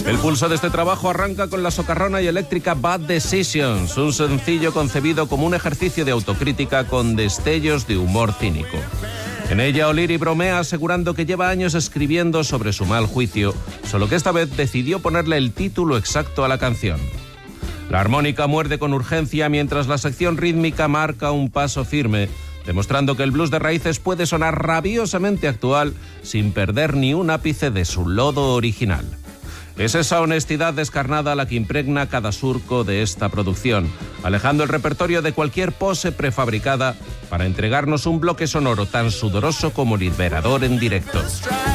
El pulso de este trabajo arranca con la socarrona y eléctrica Bad Decisions, un sencillo concebido como un ejercicio de autocrítica con destellos de humor cínico. En ella O'Leary bromea asegurando que lleva años escribiendo sobre su mal juicio, solo que esta vez decidió ponerle el título exacto a la canción. La armónica muerde con urgencia mientras la sección rítmica marca un paso firme, demostrando que el blues de raíces puede sonar rabiosamente actual sin perder ni un ápice de su lodo original. Es esa honestidad descarnada la que impregna cada surco de esta producción, alejando el repertorio de cualquier pose prefabricada para entregarnos un bloque sonoro tan sudoroso como liberador en directo.